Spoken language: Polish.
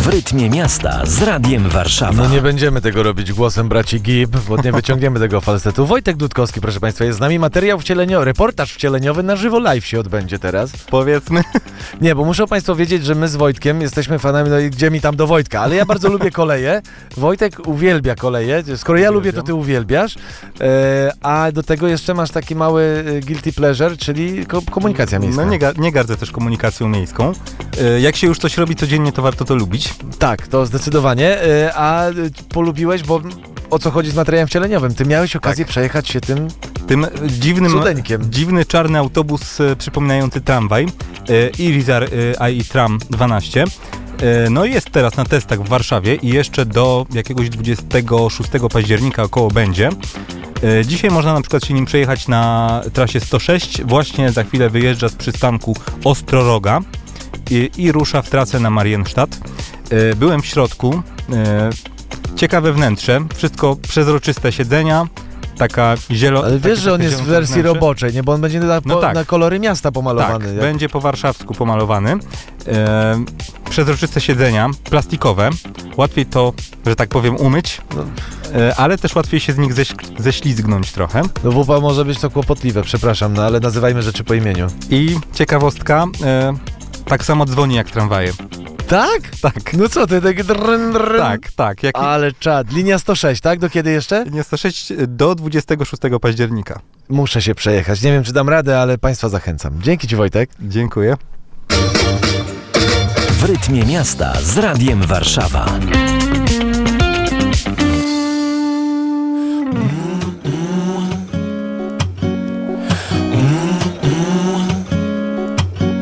rytmie miasta z Radiem Warszawa. No nie będziemy tego robić głosem braci Gibb, bo nie wyciągniemy tego falsetu. Wojtek Dudkowski, proszę Państwa, jest z nami. Materiał wcieleniowy, reportaż wcieleniowy na żywo live się odbędzie teraz. Powiedzmy. Nie, bo muszą Państwo wiedzieć, że my z Wojtkiem jesteśmy fanami, no i gdzie mi tam do Wojtka, ale ja bardzo lubię koleje. Wojtek uwielbia koleje. Skoro ja lubię, to ty uwielbiasz. A do tego jeszcze masz taki mały guilty pleasure, czyli komunikacja miejska. No nie gardzę też komunikacją miejską. Jak się już coś robi codziennie, to warto to lubić. Tak, to zdecydowanie. A polubiłeś, bo o co chodzi z materiałem wcieleniowym? Ty miałeś okazję przejechać się tym dziwnym cudeńkiem. Dziwny czarny autobus przypominający tramwaj. Irizar AI Tram 12. No i jest teraz na testach w Warszawie i jeszcze do jakiegoś 26 października około będzie. Dzisiaj można na przykład się nim przejechać na trasie 106. Właśnie za chwilę wyjeżdża z przystanku Ostroroga i rusza w trasę na Marienstadt. Byłem w środku. Ciekawe wnętrze. Wszystko przezroczyste siedzenia. Taka zielona. Ale wiesz, że on jest w wersji roboczej, nie? Bo on będzie na kolory miasta pomalowany. Tak, będzie po warszawsku pomalowany. Przezroczyste siedzenia, plastikowe. Łatwiej to, że tak powiem, umyć, ale też łatwiej się z nich ześlizgnąć trochę. No WP może być to kłopotliwe, przepraszam, no ale nazywajmy rzeczy po imieniu. I ciekawostka, tak samo dzwoni jak tramwaje. Tak? Tak. No co ty, tak Tak. Ale czad. Linia 106, tak? Do kiedy jeszcze? Linia 106 do 26 października. Muszę się przejechać. Nie wiem, czy dam radę, ale Państwa zachęcam. Dzięki Ci, Wojtek. Dziękuję. W rytmie miasta z Radiem Warszawa.